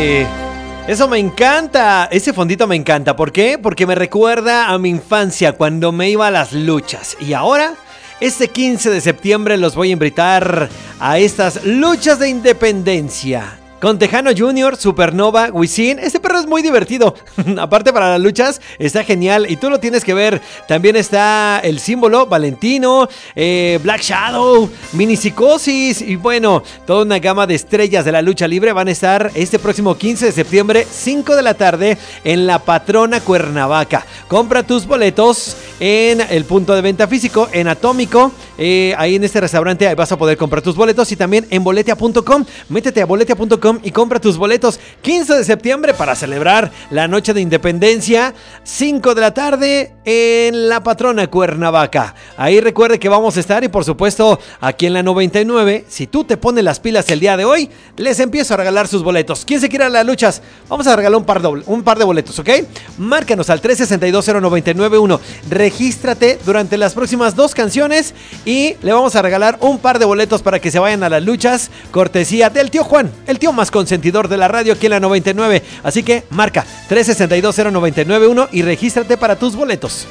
Eso me encanta, ese fondito me encanta. ¿Por qué? Porque me recuerda a mi infancia cuando me iba a las luchas. Y ahora, este 15 de septiembre los voy a invitar a estas luchas de independencia. Con Tejano Jr., Supernova, Wisin. Este perro es muy divertido. Aparte para las luchas, está genial. Y tú lo tienes que ver. También está el símbolo, Valentino, Black Shadow, Mini Psicosis. Y bueno, toda una gama de estrellas de la lucha libre van a estar este próximo 15 de septiembre, 5 de la tarde, en La Patrona, Cuernavaca. Compra tus boletos en el punto de venta físico, en Atómico. Ahí en este restaurante vas a poder comprar tus boletos. Y también en boletia.com. Métete a boletia.com y compra tus boletos. 15 de septiembre para celebrar la noche de independencia, 5 de la tarde en La Patrona, Cuernavaca. Ahí recuerde que vamos a estar, y por supuesto aquí en la 99, si tú te pones las pilas el día de hoy, les empiezo a regalar sus boletos. ¿Quién se quiere a las luchas? Vamos a regalar un par de boletos, ¿ok? Márcanos al 3620991. Regístrate durante las próximas 2 canciones y le vamos a regalar un par de boletos para que se vayan a las luchas, cortesía del tío Juan, el tío más consentidor de la radio aquí en la 99. Así que marca 3620991 y regístrate para tus boletos.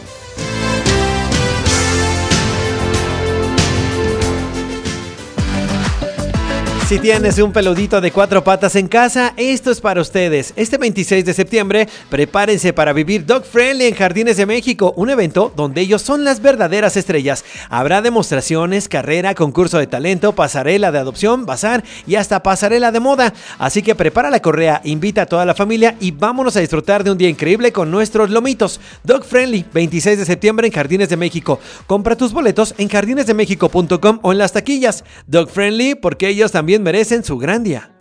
Si tienes un peludito de 4 patas en casa, esto es para ustedes. Este 26 de septiembre, prepárense para vivir Dog Friendly en Jardines de México, un evento donde ellos son las verdaderas estrellas. Habrá demostraciones, carrera, concurso de talento, pasarela de adopción, bazar y hasta pasarela de moda. Así que prepara la correa, invita a toda la familia y vámonos a disfrutar de un día increíble con nuestros lomitos. Dog Friendly, 26 de septiembre en Jardines de México. Compra tus boletos en jardinesdemexico.com o en las taquillas. Dog Friendly, porque ellos también merecen su gran día.